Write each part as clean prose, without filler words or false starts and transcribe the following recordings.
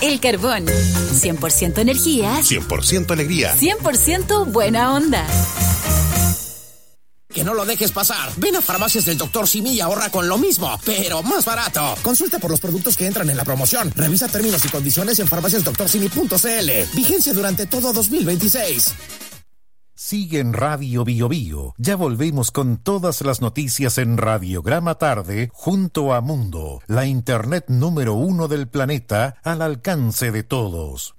El Carbón. 100% energía. 100% alegría. 100% buena onda. Que no lo dejes pasar. Ven a Farmacias del Dr. Simi y ahorra con lo mismo, pero más barato. Consulta por los productos que entran en la promoción. Revisa términos y condiciones en farmaciasdoctorsimi.cl. Vigencia durante todo 2026. Sigue en Radio Bio Bio. Ya volvemos con todas las noticias en Radiograma Tarde junto a Mundo, la internet número 1 del planeta al alcance de todos.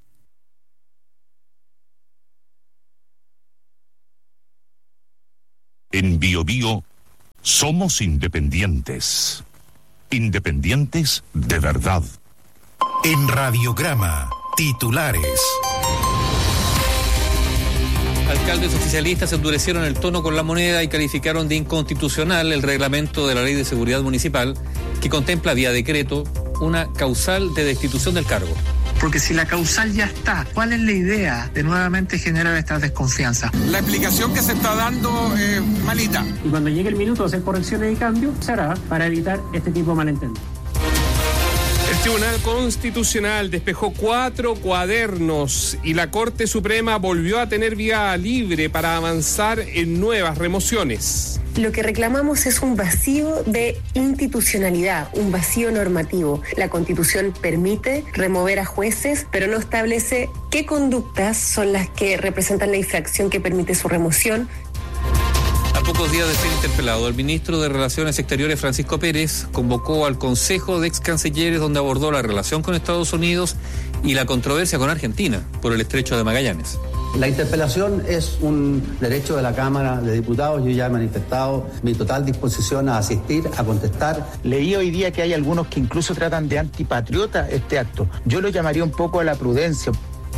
En Bio Bio somos independientes. Independientes de verdad. En Radiograma, titulares. Alcaldes oficialistas endurecieron el tono con la moneda y calificaron de inconstitucional el reglamento de la Ley de Seguridad Municipal que contempla vía decreto una causal de destitución del cargo. Porque si la causal ya está, ¿cuál es la idea de nuevamente generar esta desconfianza? La explicación que se está dando es malita. Y cuando llegue el minuto de hacer correcciones y cambios, se hará para evitar este tipo de malentendidos. El Tribunal Constitucional despejó 4 cuadernos y la Corte Suprema volvió a tener vía libre para avanzar en nuevas remociones. Lo que reclamamos es un vacío de institucionalidad, un vacío normativo. La Constitución permite remover a jueces, pero no establece qué conductas son las que representan la infracción que permite su remoción. A pocos días de ser interpelado, el ministro de Relaciones Exteriores, Francisco Pérez, convocó al Consejo de Ex Cancilleres, donde abordó la relación con Estados Unidos y la controversia con Argentina por el Estrecho de Magallanes. La interpelación es un derecho de la Cámara de Diputados. Yo ya he manifestado mi total disposición a asistir, a contestar. Leí hoy día que hay algunos que incluso tratan de antipatriota este acto. Yo lo llamaría un poco a la prudencia.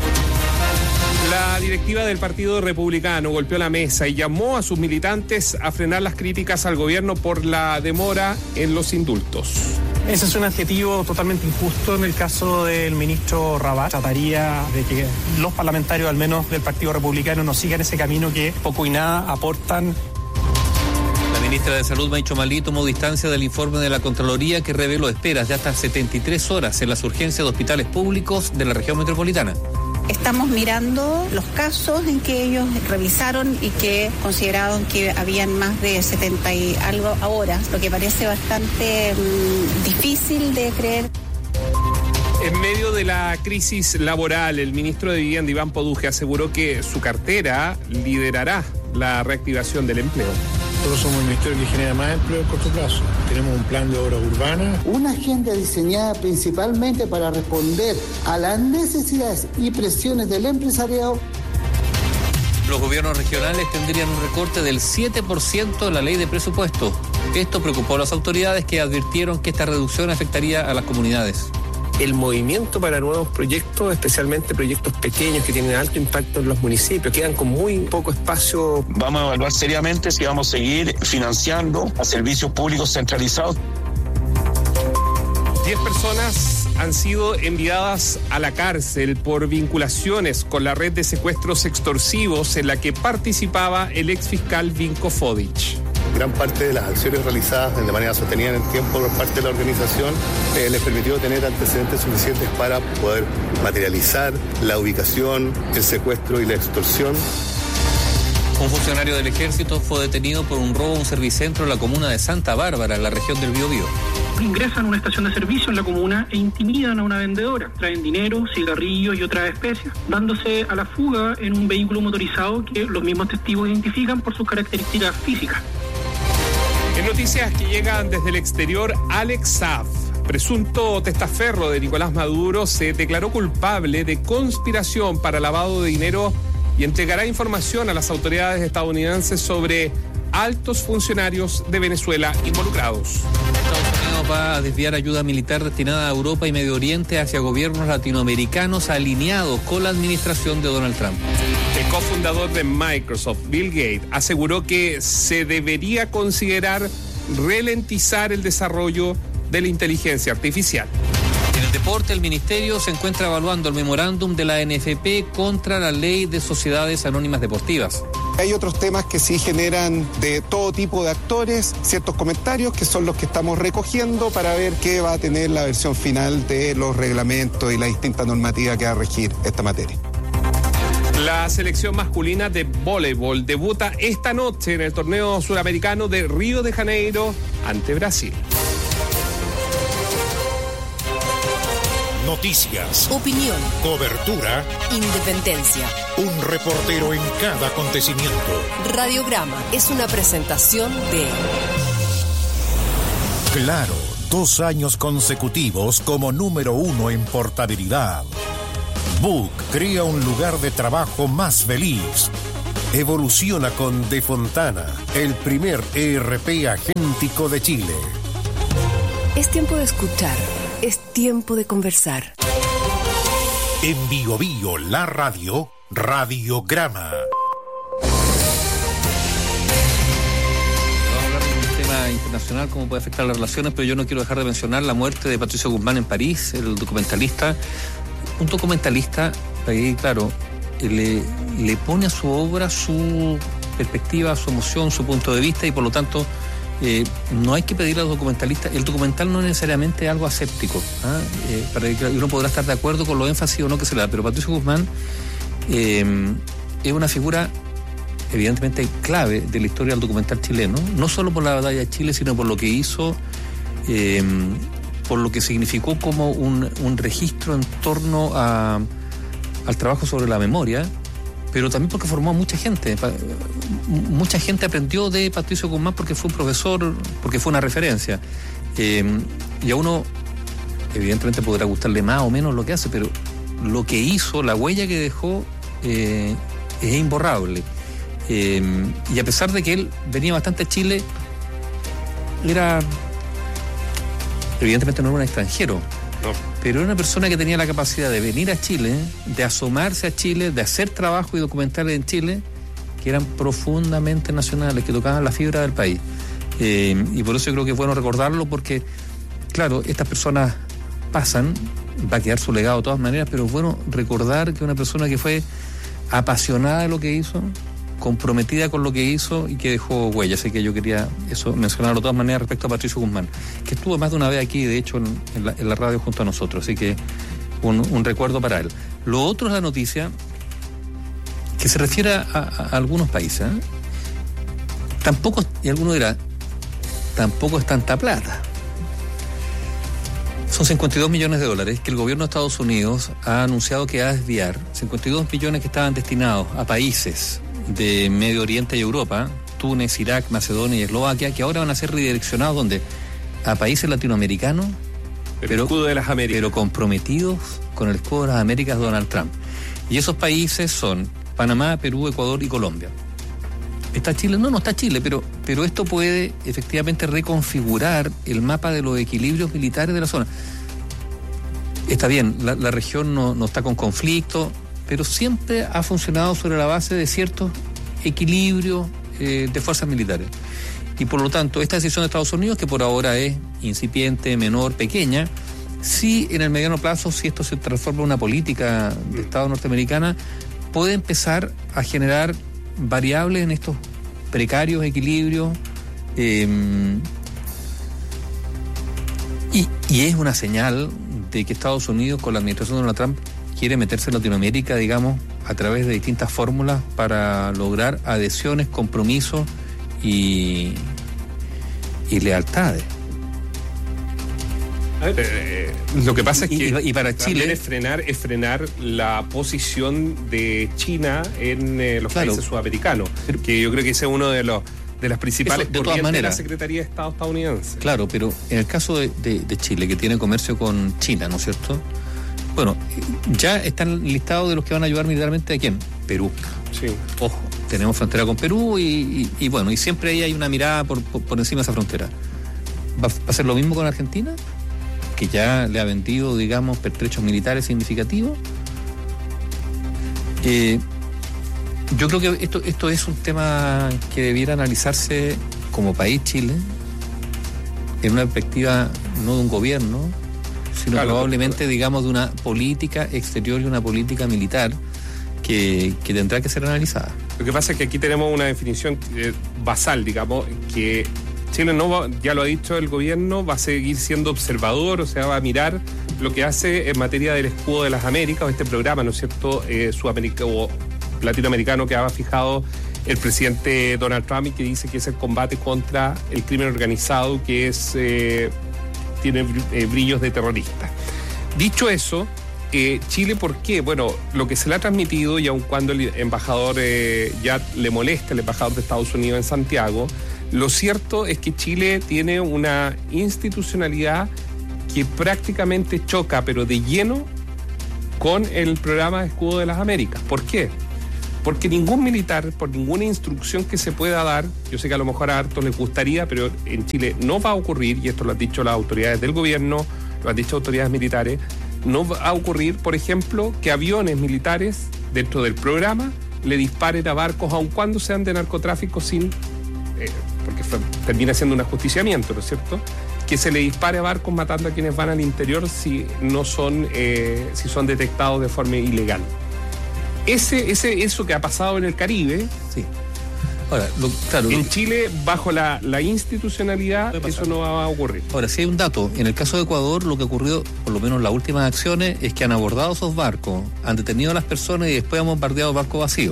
La directiva del Partido Republicano golpeó la mesa y llamó a sus militantes a frenar las críticas al gobierno por la demora en los indultos. Ese es un adjetivo totalmente injusto en el caso del ministro Rabat. Trataría de que los parlamentarios, al menos del Partido Republicano, no sigan ese camino que poco y nada aportan. La ministra de Salud, Maicho Malí, tomó distancia del informe de la Contraloría que reveló esperas de hasta 73 horas en las urgencias de hospitales públicos de la región metropolitana. Estamos mirando los casos en que ellos revisaron y que consideraron que habían más de 70 y algo horas, lo que parece bastante difícil de creer. En medio de la crisis laboral, el ministro de Vivienda, Iván Poduje, aseguró que su cartera liderará la reactivación del empleo. Nosotros somos el ministerio que genera más empleo a corto plazo. Tenemos un plan de obras urbanas. Una agenda diseñada principalmente para responder a las necesidades y presiones del empresariado. Los gobiernos regionales tendrían un recorte del 7% en la ley de presupuesto. Esto preocupó a las autoridades, que advirtieron que esta reducción afectaría a las comunidades. El movimiento para nuevos proyectos, especialmente proyectos pequeños que tienen alto impacto en los municipios, quedan con muy poco espacio. Vamos a evaluar seriamente si vamos a seguir financiando a servicios públicos centralizados. 10 personas han sido enviadas a la cárcel por vinculaciones con la red de secuestros extorsivos en la que participaba el exfiscal Vinko Fodic. Gran parte de las acciones realizadas de manera sostenida en el tiempo por parte de la organización les permitió tener antecedentes suficientes para poder materializar la ubicación, el secuestro y la extorsión. Un funcionario del ejército fue detenido por un robo a un servicentro en la comuna de Santa Bárbara, en la región del Biobío. Ingresan a una estación de servicio en la comuna e intimidan a una vendedora. Traen dinero, cigarrillos y otras especies, dándose a la fuga en un vehículo motorizado que los mismos testigos identifican por sus características físicas. En noticias que llegan desde el exterior, Alex Saab, presunto testaferro de Nicolás Maduro, se declaró culpable de conspiración para lavado de dinero y entregará información a las autoridades estadounidenses sobre altos funcionarios de Venezuela involucrados. Estados Unidos va a desviar ayuda militar destinada a Europa y Medio Oriente hacia gobiernos latinoamericanos alineados con la administración de Donald Trump. El cofundador de Microsoft, Bill Gates, aseguró que se debería considerar ralentizar el desarrollo de la inteligencia artificial. En el deporte, el ministerio se encuentra evaluando el memorándum de la NFP contra la ley de sociedades anónimas deportivas. Hay otros temas que sí generan de todo tipo de actores ciertos comentarios que son los que estamos recogiendo para ver qué va a tener la versión final de los reglamentos y la distinta normativa que va a regir esta materia. La selección masculina de voleibol debuta esta noche en el torneo suramericano de Río de Janeiro ante Brasil. Noticias, opinión, cobertura, independencia. Un reportero en cada acontecimiento. Radiograma es una presentación de Claro, 2 años consecutivos como número 1 en portabilidad. Book crea un lugar de trabajo más feliz. Evoluciona con De Fontana, el primer ERP agéntico de Chile. Es tiempo de escuchar, es tiempo de conversar. En Bio Bio, la radio, Radiograma. Vamos a hablar de un tema internacional, cómo puede afectar las relaciones, pero yo no quiero dejar de mencionar la muerte de Patricio Guzmán en París, el documentalista. Un documentalista, claro, le pone a su obra su perspectiva, su emoción, su punto de vista, y por lo tanto no hay que pedirle a los documentalistas. El documental no es necesariamente algo aséptico, para que uno podrá estar de acuerdo con los énfasis o no que se le da, pero Patricio Guzmán es una figura evidentemente clave de la historia del documental chileno, no solo por la batalla de Chile, sino por lo que hizo, por lo que significó como un registro en torno al trabajo sobre la memoria, pero también porque formó a mucha gente. Mucha gente aprendió de Patricio Guzmán porque fue un profesor, porque fue una referencia. Y a uno, evidentemente, podrá gustarle más o menos lo que hace, pero lo que hizo, la huella que dejó, es imborrable. Y a pesar de que él venía bastante a Chile, evidentemente no era un extranjero, no, pero era una persona que tenía la capacidad de venir a Chile, de asomarse a Chile, de hacer trabajo y documentales en Chile que eran profundamente nacionales, que tocaban la fibra del país. Y por eso yo creo que es bueno recordarlo, porque, claro, estas personas pasan, va a quedar su legado de todas maneras, pero es bueno recordar que una persona que fue apasionada de lo que hizo, comprometida con lo que hizo y que dejó huella. Así que yo quería eso mencionarlo de todas maneras respecto a Patricio Guzmán, que estuvo más de una vez aquí, de hecho, en la radio junto a nosotros. Así que un recuerdo para él. Lo otro es la noticia que se refiere a algunos países. Tampoco, y alguno dirá, tampoco es tanta plata. Son 52 millones de dólares que el gobierno de Estados Unidos ha anunciado que va a desviar. 52 millones que estaban destinados a países de Medio Oriente y Europa, Túnez, Irak, Macedonia y Eslovaquia, que ahora van a ser redireccionados ¿dónde? A países latinoamericanos, pero escudo de las Américas, pero comprometidos con el escudo de las Américas de Donald Trump. Y esos países son Panamá, Perú, Ecuador y Colombia. ¿Está Chile? No está Chile, pero esto puede efectivamente reconfigurar el mapa de los equilibrios militares de la zona. Está bien, la región no está con conflicto, pero siempre ha funcionado sobre la base de ciertos equilibrios de fuerzas militares. Y por lo tanto, esta decisión de Estados Unidos, que por ahora es incipiente, menor, pequeña, sí en el mediano plazo, si esto se transforma en una política de Estado norteamericana, puede empezar a generar variables en estos precarios equilibrios, y es una señal de que Estados Unidos, con la administración de Donald Trump, quiere meterse en Latinoamérica, digamos, a través de distintas fórmulas para lograr adhesiones, compromisos y lealtades. Lo que pasa es que y para Chile es frenar la posición de China en los países sudamericanos, que yo creo que ese es uno de las principales corrientes de la Secretaría de Estado estadounidense. Claro, pero en el caso de Chile, que tiene comercio con China, ¿no es cierto? Bueno, ya están listados de los que van a ayudar militarmente. ¿A quién? Perú. Sí. Ojo, tenemos frontera con Perú y bueno, y siempre ahí hay una mirada por encima de esa frontera. ¿Va a ser lo mismo con Argentina? Que ya le ha vendido, digamos, pertrechos militares significativos. Yo creo que esto es un tema que debiera analizarse como país Chile, en una perspectiva no de un gobierno, sino probablemente, digamos, de una política exterior y una política militar que tendrá que ser analizada. Lo que pasa es que aquí tenemos una definición basal, digamos, que Chile no va, ya lo ha dicho el gobierno, va a seguir siendo observador, o sea, va a mirar lo que hace en materia del escudo de las Américas, o este programa, ¿no es cierto?, sudamericano o latinoamericano que ha fijado el presidente Donald Trump y que dice que es el combate contra el crimen organizado, que es tiene brillos de terrorista. Dicho eso, Chile, ¿por qué? Bueno, lo que se le ha transmitido, y aun cuando el embajador ya le molesta, el embajador de Estados Unidos en Santiago, lo cierto es que Chile tiene una institucionalidad que prácticamente choca, pero de lleno, con el programa de Escudo de las Américas. ¿Por qué? Porque ningún militar, por ninguna instrucción que se pueda dar, yo sé que a lo mejor a hartos les gustaría, pero en Chile no va a ocurrir, y esto lo han dicho las autoridades del gobierno, lo han dicho autoridades militares, no va a ocurrir, por ejemplo, que aviones militares dentro del programa le disparen a barcos aun cuando sean de narcotráfico sin... porque termina siendo un ajusticiamiento, ¿no es cierto?, que se le dispare a barcos matando a quienes van al interior si no son, si son detectados de forma ilegal. Eso que ha pasado en el Caribe, sí. Ahora, claro, en Chile, bajo la institucionalidad, eso no va a ocurrir. Ahora, si hay un dato, en el caso de Ecuador, lo que ha ocurrido, por lo menos en las últimas acciones, es que han abordado esos barcos, han detenido a las personas y después han bombardeado barcos vacíos.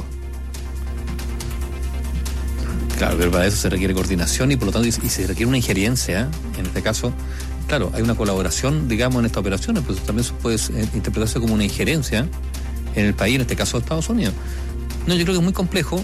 Claro, pero para eso se requiere coordinación y por lo tanto y se requiere una injerencia, en este caso, claro, hay una colaboración, digamos, en estas operaciones, pero también se puede interpretarse como una injerencia en el país, en este caso Estados Unidos. No, yo creo que es muy complejo,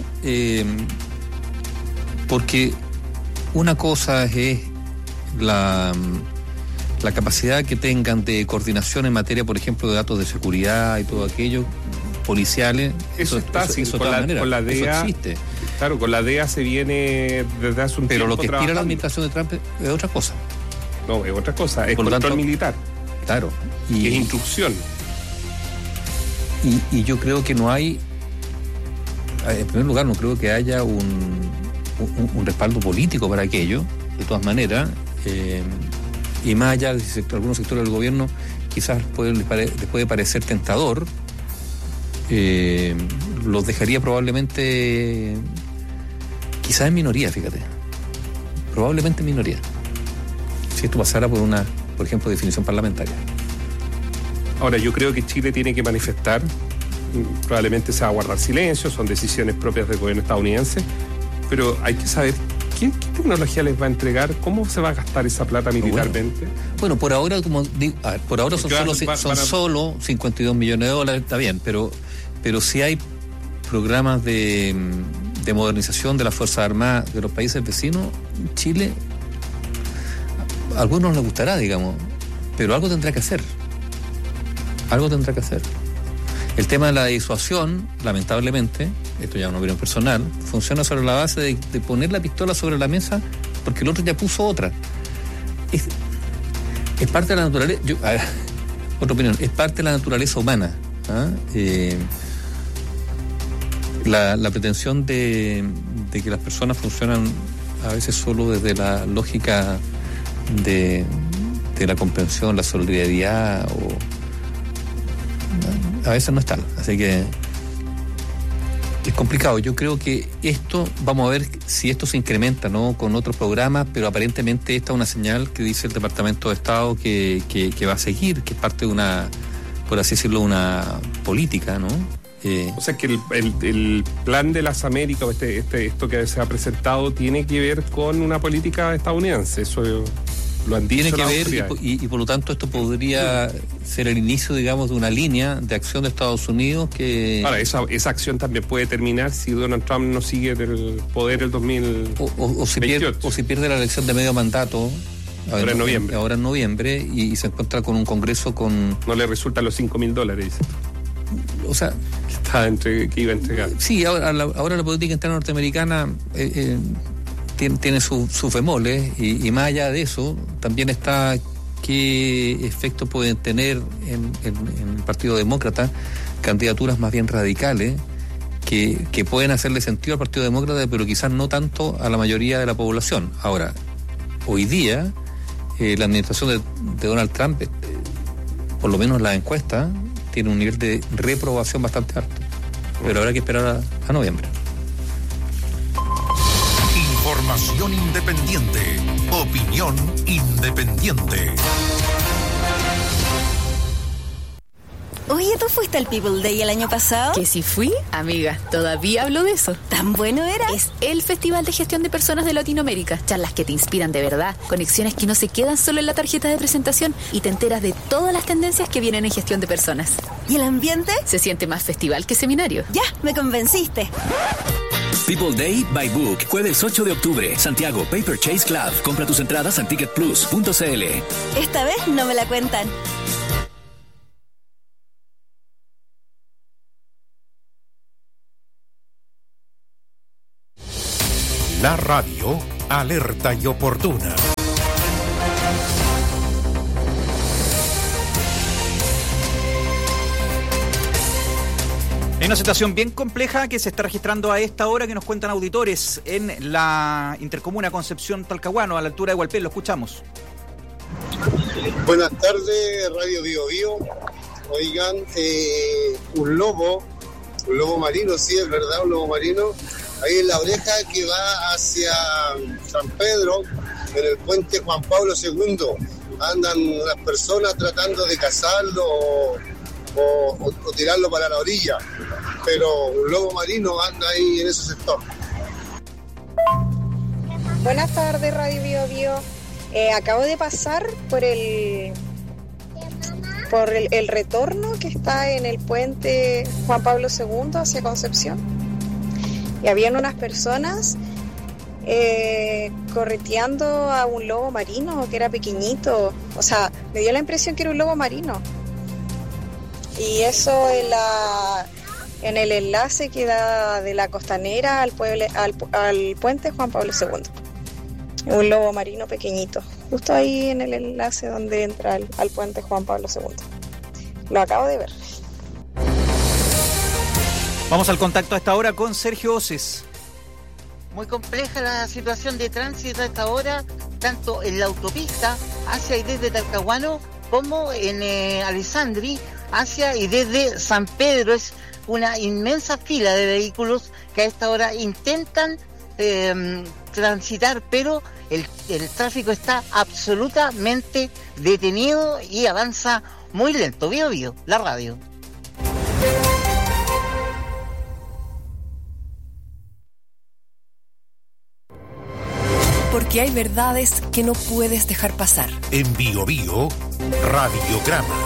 porque una cosa es la capacidad que tengan de coordinación en materia, por ejemplo, de datos de seguridad y todo aquello, policiales. Eso está, con la DEA, eso existe. Claro, con la DEA se viene desde hace un tiempo. Pero lo que aspira la administración de Trump es otra cosa. No, es otra cosa, es control militar. Claro. Y es instrucción. Y yo creo que no hay, en primer lugar, no creo que haya un respaldo político para aquello, de todas maneras, y más allá de algunos sectores del gobierno, quizás les puede parecer tentador, los dejaría probablemente, quizás en minoría, fíjate, probablemente en minoría, si esto pasara por ejemplo, definición parlamentaria. Ahora, yo creo que Chile tiene que manifestar, probablemente se va a guardar silencio, son decisiones propias del gobierno estadounidense, pero hay que saber qué tecnología les va a entregar, cómo se va a gastar esa plata militarmente. Bueno, por ahora, como digo, por ahora son solo 52 millones de dólares, está bien, pero sí hay programas de modernización de las Fuerzas Armadas de los países vecinos. Chile, a algunos les gustará, digamos, pero algo tendrá que hacer. Algo tendrá que hacer. El tema de la disuasión, lamentablemente, esto ya es una opinión personal, funciona sobre la base de poner la pistola sobre la mesa porque el otro ya puso otra. Es parte de la naturaleza. Otra opinión, es parte de la naturaleza humana. La pretensión de que las personas funcionan a veces solo desde la lógica de la comprensión, la solidaridad, a veces no es tal, así que es complicado. Yo creo que esto, vamos a ver si esto se incrementa, ¿no?, con otros programas, pero aparentemente esta es una señal que dice el Departamento de Estado que va a seguir, que es parte de una, por así decirlo, una política, ¿no? O sea que el plan de las Américas, esto que se ha presentado, tiene que ver con una política estadounidense, eso lo han dicho. Tiene que ver y por lo tanto esto podría ser el inicio, digamos, de una línea de acción de Estados Unidos que... Ahora, esa acción también puede terminar si Donald Trump no sigue en el poder el 2028. O si pierde la elección de medio mandato. Ahora en noviembre. Y se encuentra con un Congreso con... No le resultan los $5,000, dice. O sea... que iba a entregar. Sí, ahora la política interna norteamericana tiene sus bemoles y más allá de eso también está qué efecto pueden tener en el Partido Demócrata candidaturas más bien radicales que pueden hacerle sentido al Partido Demócrata, pero quizás no tanto a la mayoría de la población. Ahora, hoy día la administración de Donald Trump, por lo menos la encuesta, tiene un nivel de reprobación bastante alto. pero habrá que esperar a noviembre. Información independiente. Opinión independiente. Oye, ¿tú fuiste al People Day el año pasado? ¿Que si fui? Amiga, todavía hablo de eso. ¿Tan bueno era? Es el Festival de Gestión de Personas de Latinoamérica. Charlas que te inspiran de verdad, conexiones que no se quedan solo en la tarjeta de presentación y te enteras de todas las tendencias que vienen en gestión de personas. ¿Y el ambiente? Se siente más festival que seminario. Ya, me convenciste. People Day by Book, jueves 8 de octubre, Santiago, Paper Chase Club. Compra tus entradas en ticketplus.cl. Esta vez no me la cuentan. La radio, alerta y oportuna. Hay una situación bien compleja que se está registrando a esta hora que nos cuentan auditores en la intercomuna Concepción-Talcahuano, a la altura de Hualpén. Lo escuchamos. Buenas tardes, Radio Bio Bio. Oigan, un lobo marino, sí, es verdad, un lobo marino, ahí en la oreja que va hacia San Pedro, en el puente Juan Pablo II. Andan las personas tratando de cazarlo o tirarlo para la orilla, pero un lobo marino anda ahí en ese sector. Buenas tardes, Radio Bio Bio. Acabo de pasar por el retorno que está en el puente Juan Pablo II hacia Concepción, y habían unas personas correteando a un lobo marino que era pequeñito. O sea, me dio la impresión que era un lobo marino. Y eso en el enlace que da de la Costanera al puente Juan Pablo II. Un lobo marino pequeñito, justo ahí en el enlace donde entra al puente Juan Pablo II. Lo acabo de ver. Vamos al contacto a esta hora con Sergio Oces. Muy compleja la situación de tránsito a esta hora, tanto en la autopista hacia y desde Talcahuano como en Alessandri hacia y desde San Pedro. Es una inmensa fila de vehículos que a esta hora intentan transitar, pero el tráfico está absolutamente detenido y avanza muy lento. Bio Bio, la radio. Porque hay verdades que no puedes dejar pasar. En Bio Bio, Radiograma.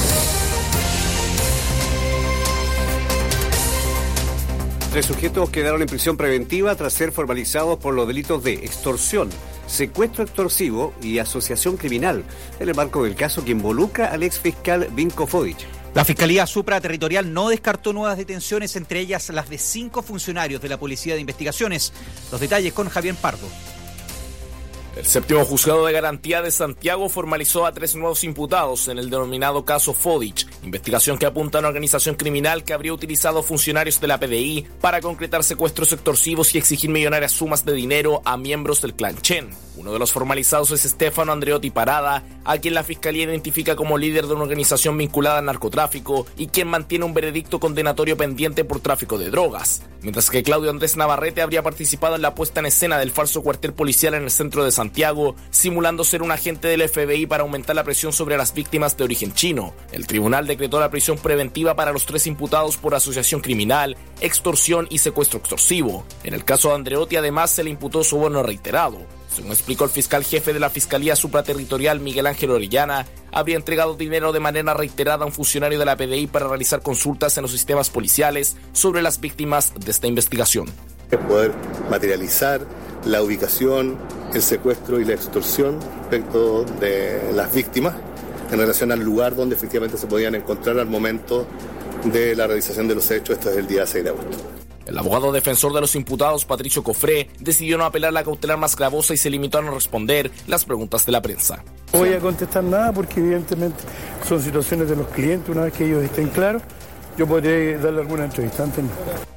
Tres sujetos quedaron en prisión preventiva tras ser formalizados por los delitos de extorsión, secuestro extorsivo y asociación criminal, en el marco del caso que involucra al exfiscal Vinko Fodic. La Fiscalía Supraterritorial no descartó nuevas detenciones, entre ellas las de 5 funcionarios de la Policía de Investigaciones. Los detalles con Javier Pardo. El séptimo juzgado de garantía de Santiago formalizó a 3 nuevos imputados en el denominado caso Fodic, investigación que apunta a una organización criminal que habría utilizado funcionarios de la PDI para concretar secuestros extorsivos y exigir millonarias sumas de dinero a miembros del clan Chen. Uno de los formalizados es Stefano Andreotti Parada, a quien la Fiscalía identifica como líder de una organización vinculada al narcotráfico y quien mantiene un veredicto condenatorio pendiente por tráfico de drogas. Mientras que Claudio Andrés Navarrete habría participado en la puesta en escena del falso cuartel policial en el centro de Santiago, simulando ser un agente del FBI para aumentar la presión sobre las víctimas de origen chino. El tribunal decretó la prisión preventiva para los 3 imputados por asociación criminal, extorsión y secuestro extorsivo. En el caso de Andreotti, además, se le imputó soborno reiterado. Según explicó el fiscal jefe de la Fiscalía Supraterritorial, Miguel Ángel Orellana, habría entregado dinero de manera reiterada a un funcionario de la PDI para realizar consultas en los sistemas policiales sobre las víctimas de esta investigación. Poder materializar la ubicación, el secuestro y la extorsión respecto de las víctimas en relación al lugar donde efectivamente se podían encontrar al momento de la realización de los hechos. Esto es el día 6 de agosto. El abogado defensor de los imputados, Patricio Cofré, decidió no apelar la cautelar más gravosa y se limitó a no responder las preguntas de la prensa. No voy a contestar nada porque evidentemente son situaciones de los clientes. Una vez que ellos estén claros, yo podré darle alguna entrevista. Antes no.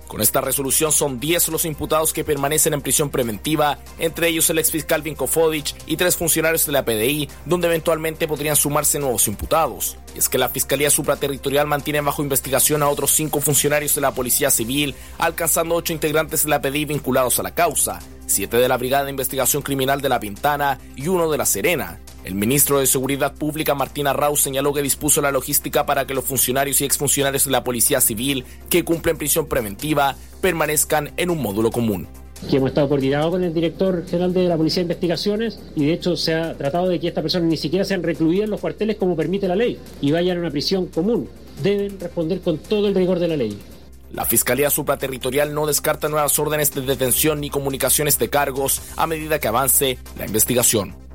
Con esta resolución son 10 los imputados que permanecen en prisión preventiva, entre ellos el exfiscal Vinko Fodic y 3 funcionarios de la PDI, donde eventualmente podrían sumarse nuevos imputados. Y es que la Fiscalía Supraterritorial mantiene bajo investigación a otros 5 funcionarios de la Policía Civil, alcanzando 8 integrantes de la PDI vinculados a la causa, 7 de la Brigada de Investigación Criminal de La Pintana y 1 de La Serena. El ministro de Seguridad Pública, Martín Arrau, señaló que dispuso la logística para que los funcionarios y exfuncionarios de la Policía Civil que cumplen prisión preventiva permanezcan en un módulo común. Que hemos estado coordinados con el director general de la Policía de Investigaciones y de hecho se ha tratado de que estas personas ni siquiera sean recluidas en los cuarteles como permite la ley y vayan a una prisión común. Deben responder con todo el rigor de la ley. La Fiscalía Supraterritorial no descarta nuevas órdenes de detención ni comunicaciones de cargos a medida que avance la investigación.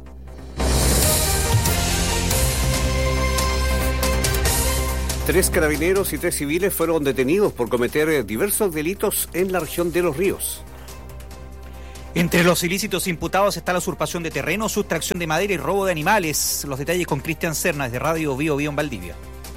3 carabineros y 3 civiles fueron detenidos por cometer diversos delitos en la región de Los Ríos. Entre los ilícitos imputados está la usurpación de terreno, sustracción de madera y robo de animales. Los detalles con Cristian Serna desde Radio Bio Bio en Valdivia.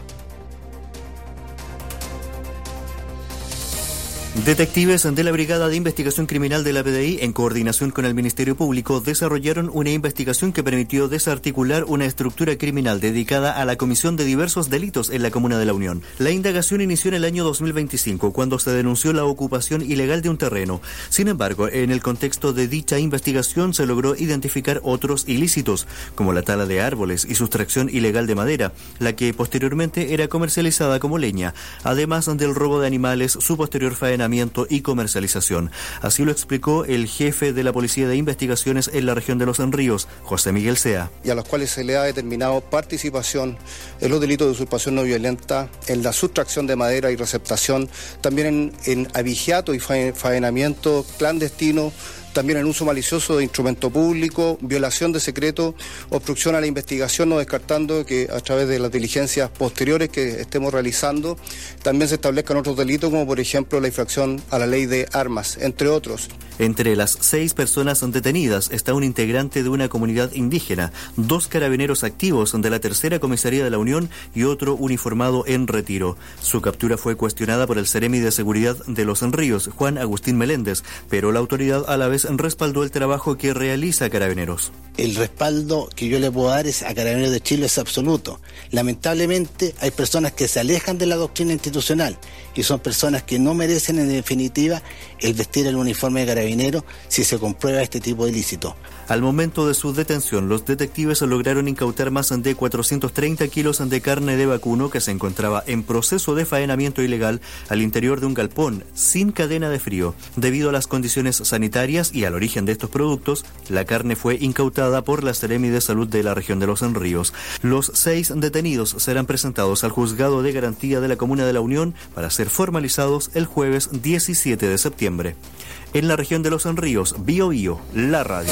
Detectives de la Brigada de Investigación Criminal de la PDI, en coordinación con el Ministerio Público, desarrollaron una investigación que permitió desarticular una estructura criminal dedicada a la comisión de diversos delitos en la Comuna de La Unión. La indagación inició en el año 2025, cuando se denunció la ocupación ilegal de un terreno. Sin embargo, en el contexto de dicha investigación se logró identificar otros ilícitos, como la tala de árboles y sustracción ilegal de madera, la que posteriormente era comercializada como leña, además del robo de animales, su posterior faena y comercialización. Así lo explicó el jefe de la Policía de Investigaciones en la región de Los Ríos, José Miguel Sea. Y a los cuales se le ha determinado participación en los delitos de usurpación no violenta, en la sustracción de madera y receptación, también en abigeato y faenamiento clandestino, también en uso malicioso de instrumento público, violación de secreto, obstrucción a la investigación, no descartando que a través de las diligencias posteriores que estemos realizando también se establezcan otros delitos, como por ejemplo la infracción a la ley de armas, entre otros. Entre las 6 personas detenidas está un integrante de una comunidad indígena, 2 carabineros activos de la Tercera Comisaría de la Unión y otro uniformado en retiro. Su captura fue cuestionada por el Seremi de Seguridad de Los Ríos, Juan Agustín Meléndez, pero la autoridad a la vez respaldó el trabajo que realiza Carabineros. El respaldo que yo le puedo dar a Carabineros de Chile es absoluto. Lamentablemente hay personas que se alejan de la doctrina institucional y son personas que no merecen en definitiva el vestir el uniforme de Carabineros si se comprueba este tipo de ilícito. Al momento de su detención, los detectives lograron incautar más de 430 kilos de carne de vacuno que se encontraba en proceso de faenamiento ilegal al interior de un galpón sin cadena de frío. Debido a las condiciones sanitarias y al origen de estos productos, la carne fue incautada por la Seremi de Salud de la región de Los Ríos. Los 6 detenidos serán presentados al Juzgado de Garantía de la Comuna de La Unión para ser formalizados el jueves 17 de septiembre. En la región de Los Ríos, Bio Bio, la radio.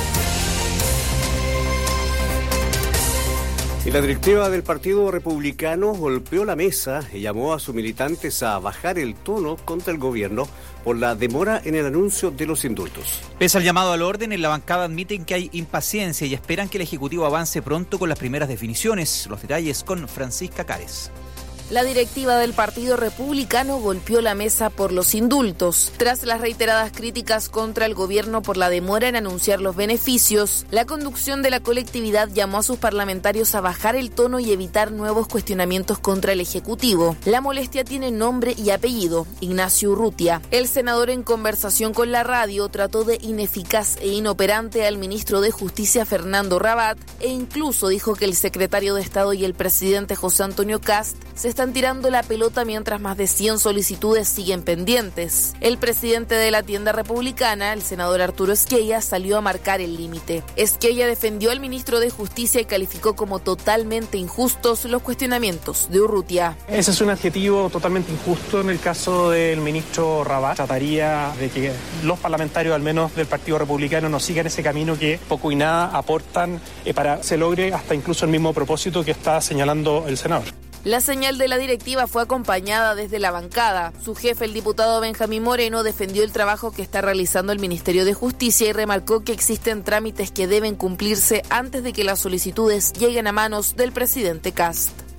Y la directiva del Partido Republicano golpeó la mesa y llamó a sus militantes a bajar el tono contra el gobierno por la demora en el anuncio de los indultos. Pese al llamado al orden, en la bancada admiten que hay impaciencia y esperan que el Ejecutivo avance pronto con las primeras definiciones. Los detalles con Francisca Cares. La directiva del Partido Republicano golpeó la mesa por los indultos. Tras las reiteradas críticas contra el gobierno por la demora en anunciar los beneficios, la conducción de la colectividad llamó a sus parlamentarios a bajar el tono y evitar nuevos cuestionamientos contra el Ejecutivo. La molestia tiene nombre y apellido: Ignacio Urrutia. El senador, en conversación con la radio, trató de ineficaz e inoperante al ministro de Justicia, Fernando Rabat, e incluso dijo que el secretario de Estado y el presidente José Antonio Kast se están tirando la pelota mientras más de 100 solicitudes siguen pendientes. El presidente de la tienda republicana, el senador Arturo Esquella, salió a marcar el límite. Esquella defendió al ministro de Justicia y calificó como totalmente injustos los cuestionamientos de Urrutia. Ese es un adjetivo totalmente injusto en el caso del ministro Rabat. Trataría de que los parlamentarios, al menos del Partido Republicano, no sigan ese camino que poco y nada aportan para que se logre hasta incluso el mismo propósito que está señalando el senador. La señal de la directiva fue acompañada desde la bancada. Su jefe, el diputado Benjamín Moreno, defendió el trabajo que está realizando el Ministerio de Justicia y remarcó que existen trámites que deben cumplirse antes de que las solicitudes lleguen a manos del presidente Kast.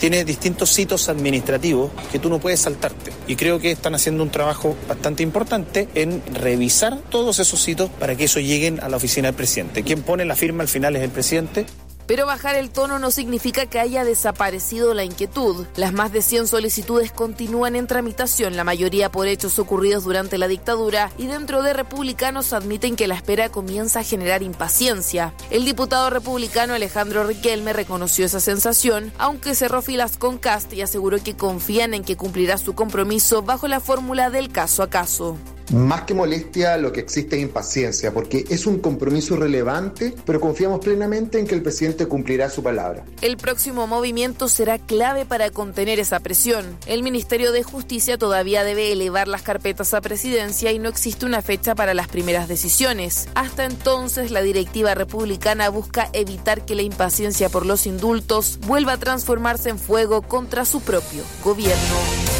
tiene distintos hitos administrativos que tú no puedes saltarte. Y creo que están haciendo un trabajo bastante importante en revisar todos esos hitos para que eso lleguen a la oficina del presidente. Quien pone la firma al final es el presidente. Pero bajar el tono no significa que haya desaparecido la inquietud. Las más de 100 solicitudes continúan en tramitación, la mayoría por hechos ocurridos durante la dictadura, y dentro de republicanos admiten que la espera comienza a generar impaciencia. El diputado republicano Alejandro Riquelme reconoció esa sensación, aunque cerró filas con Kast y aseguró que confían en que cumplirá su compromiso bajo la fórmula del caso a caso. Más que molestia, lo que existe es impaciencia, porque es un compromiso relevante, pero confiamos plenamente en que el presidente cumplirá su palabra. El próximo movimiento será clave para contener esa presión. El Ministerio de Justicia todavía debe elevar las carpetas a presidencia y no existe una fecha para las primeras decisiones. Hasta entonces, la directiva republicana busca evitar que la impaciencia por los indultos vuelva a transformarse en fuego contra su propio gobierno.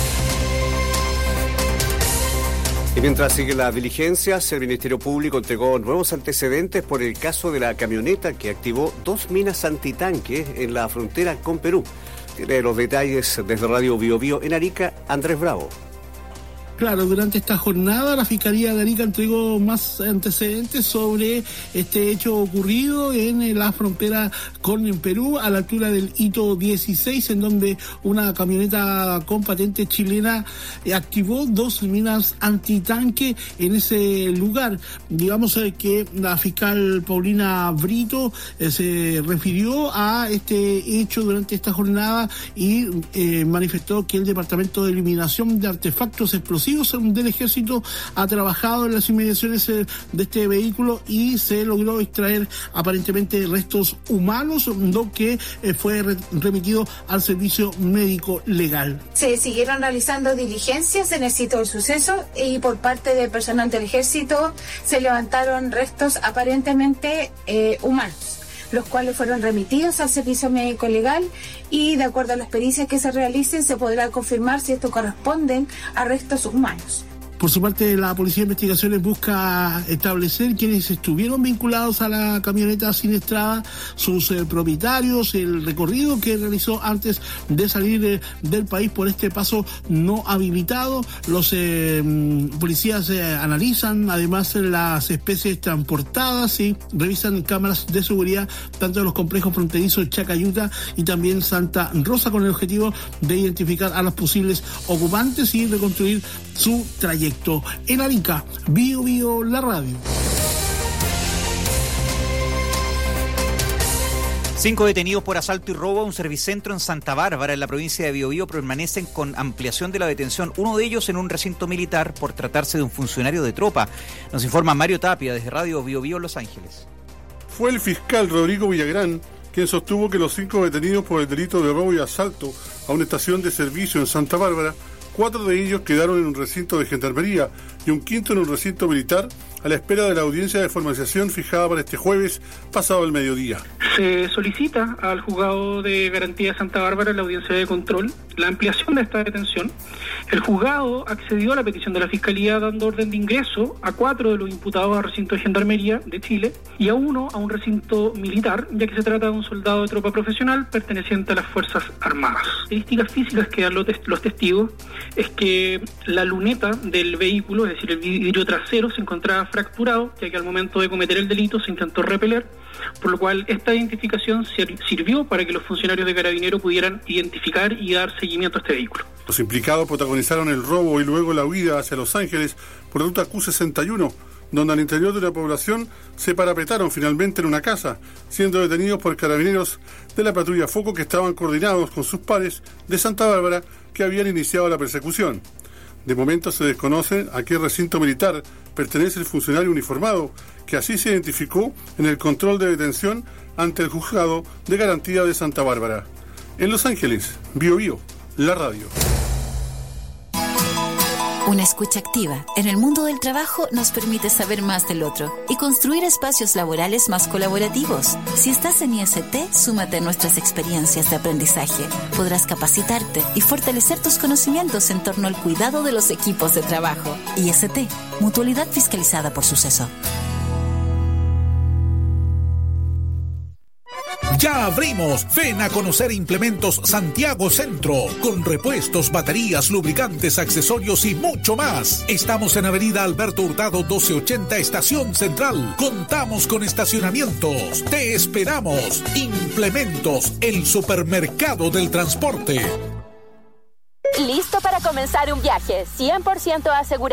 Y mientras siguen las diligencias, el Ministerio Público entregó nuevos antecedentes por el caso de la camioneta que activó 2 minas antitanque en la frontera con Perú. Tiene los detalles desde Radio Bio Bio en Arica, Andrés Bravo. Claro, durante esta jornada la Fiscalía de Arica entregó más antecedentes sobre este hecho ocurrido en la frontera con Perú, a la altura del hito 16, en donde una camioneta con patente chilena activó 2 minas antitanque en ese lugar. Digamos que la fiscal Paulina Brito se refirió a este hecho durante esta jornada y manifestó que el Departamento de Eliminación de Artefactos Explosivos del Ejército ha trabajado en las inmediaciones de este vehículo y se logró extraer aparentemente restos humanos, lo que fue remitido al servicio médico legal. Se siguieron realizando diligencias en el sitio del suceso y por parte del personal del Ejército se levantaron restos aparentemente humanos, los cuales fueron remitidos al servicio médico legal y de acuerdo a las pericias que se realicen se podrá confirmar si estos corresponden a restos humanos. Por su parte, la Policía de Investigaciones busca establecer quienes estuvieron vinculados a la camioneta siniestrada, sus propietarios, el recorrido que realizó antes de salir del país por este paso no habilitado. Los policías analizan además las especies transportadas y revisan cámaras de seguridad tanto de los complejos fronterizos Chacayuta y también Santa Rosa, con el objetivo de identificar a los posibles ocupantes y reconstruir su trayecto. En Arica, Bio Bio, la radio. 5 detenidos por asalto y robo a un servicentro en Santa Bárbara, en la provincia de Biobío, permanecen con ampliación de la detención. Uno de ellos en un recinto militar por tratarse de un funcionario de tropa. Nos informa Mario Tapia desde Radio Biobío, Los Ángeles. Fue el fiscal Rodrigo Villagrán quien sostuvo que los 5 detenidos por el delito de robo y asalto a una estación de servicio en Santa Bárbara, 4 de ellos quedaron en un recinto de gendarmería y un quinto en un recinto militar a la espera de la audiencia de formalización fijada para este jueves pasado el mediodía. Se solicita al juzgado de garantía de Santa Bárbara la audiencia de control, la ampliación de esta detención. El juzgado accedió a la petición de la Fiscalía dando orden de ingreso a 4 de los imputados al recinto de gendarmería de Chile y a 1 a un recinto militar, ya que se trata de un soldado de tropa profesional perteneciente a las Fuerzas Armadas. Características físicas que dan los testigos es que la luneta del vehículo, es decir, el vidrio trasero, se encontraba fracturado, ya que al momento de cometer el delito se intentó repeler, por lo cual esta identificación sirvió para que los funcionarios de Carabineros pudieran identificar y dar seguimiento a este vehículo. Los implicados protagonizaron el robo y luego la huida hacia Los Ángeles por ruta Q61, donde al interior de la población se parapetaron finalmente en una casa, siendo detenidos por carabineros de la patrulla Foco que estaban coordinados con sus pares de Santa Bárbara que habían iniciado la persecución. De momento se desconoce a qué recinto militar pertenece el funcionario uniformado, que así se identificó en el control de detención ante el juzgado de garantía de Santa Bárbara. En Los Ángeles, Bio Bio, la radio. Una escucha activa en el mundo del trabajo nos permite saber más del otro y construir espacios laborales más colaborativos. Si estás en IST, súmate a nuestras experiencias de aprendizaje. Podrás capacitarte y fortalecer tus conocimientos en torno al cuidado de los equipos de trabajo. IST, Mutualidad Fiscalizada por Suceso. Ya abrimos. Ven a conocer Implementos Santiago Centro, con repuestos, baterías, lubricantes, accesorios y mucho más. Estamos en Avenida Alberto Hurtado 1280, Estación Central. Contamos con estacionamientos. Te esperamos. Implementos, el supermercado del transporte. ¿Listo para comenzar un viaje 100% asegurado